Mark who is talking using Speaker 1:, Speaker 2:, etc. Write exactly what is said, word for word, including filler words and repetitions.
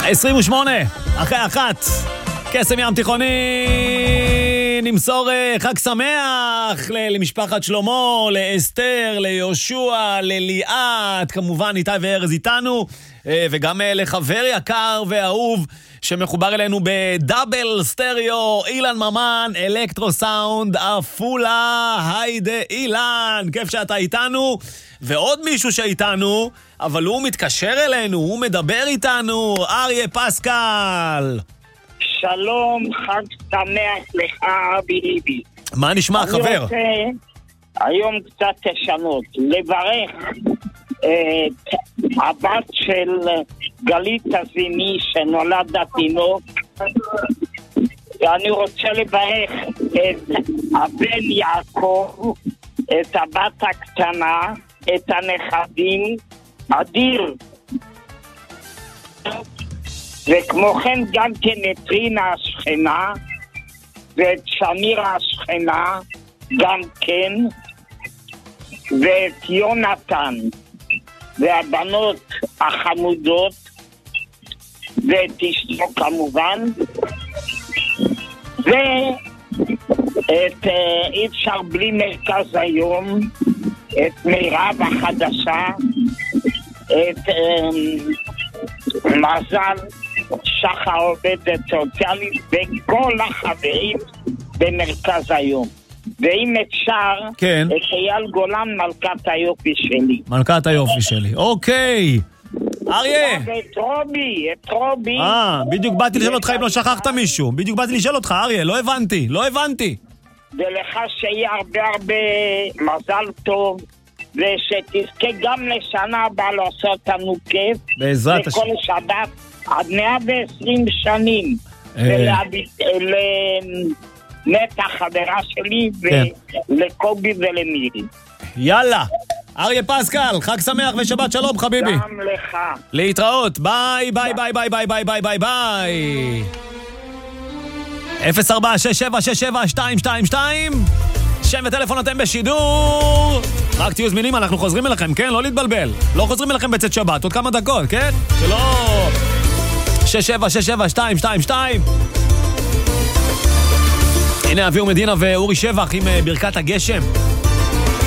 Speaker 1: עשרים ושמונה, אחרי אחת, קסם ים תיכוני, נמסור חג שמח למשפחת שלמה, לאסתר, ליהושע, לליאת, כמובן איתי וארז איתנו, וגם לחבר יקר ואהוב שמחובר אלינו בדאבל סטריאו, אילן ממן, אלקטרו סאונד, אפולה, היידה אילן, כיף שאתה איתנו, ועוד מישהו שאיתנו, אבל הוא מתקשר אלינו, הוא מדבר איתנו, אריה פסקל.
Speaker 2: שלום, חג שמח לך, ביבי.
Speaker 1: מה נשמע, חבר?
Speaker 2: אני רוצה היום קצת תשנות, לברך את הבת של גלית הזיני שנולד התינוק, ואני רוצה לברך את הבן יעקב, את הבת הקטנה, את הנכדים, אדיר, וכמו כן גם כן את רינה השכנה ואת שמירה השכנה גם כן, ואת יונתן והבנות החמודות ואת אשתו כמובן, ואת אי אפשר בלי מרכז היום, את מירב החדשה, את מזל שחר עובדת סוציאלית וכל החברים במרכז היום. ואם אפשר,
Speaker 1: כן.
Speaker 2: את אייל גולן, מלכת היופי שלי.
Speaker 1: מלכת היופי שלי, אוקיי. אריה.
Speaker 2: את רובי, את רובי.
Speaker 1: אה, בדיוק באתי לשאול אותך אם לא שכחת מישהו. בדיוק באתי לשאול אותך, אריה, לא הבנתי, לא הבנתי.
Speaker 2: ולך שיהיה הרבה הרבה מזל טוב, ושתזכה גם לשנה הבאה לעשות לנו כיף.
Speaker 1: בעזרת השם.
Speaker 2: וכל שבת עד מאה ועשרים שנים. ולנטע חברה שלי, ולקובי ולמירי.
Speaker 1: יאללה. אריה פסקל, חג שמח ושבת שלום חביבי.
Speaker 2: גם לך.
Speaker 1: להתראות, ביי ביי ביי ביי ביי ביי ביי ביי ביי. אפס ארבע שש שבע שש שבע שתיים שתיים שתיים, שם וטלפון אתם בשידור. רק תהיו זמינים, אנחנו חוזרים אליכם, כן? לא להתבלבל. לא חוזרים אליכם בצאת שבת, עוד כמה דקות, כן? שלא... שש שבע שש שבע שתיים שתיים שתיים. הנה אביהו מדינה ואורי שבח עם ברכת הגשם.